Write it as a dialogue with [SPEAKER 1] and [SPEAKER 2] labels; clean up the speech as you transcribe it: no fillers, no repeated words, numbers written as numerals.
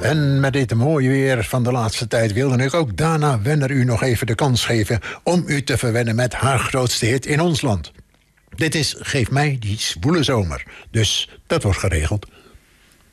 [SPEAKER 1] En met dit mooie weer van de laatste tijd wilde ik ook Dana Wenner u nog even de kans geven om u te verwennen met haar grootste hit in ons land. Dit is Geef mij die zwoele zomer. Dus dat wordt geregeld.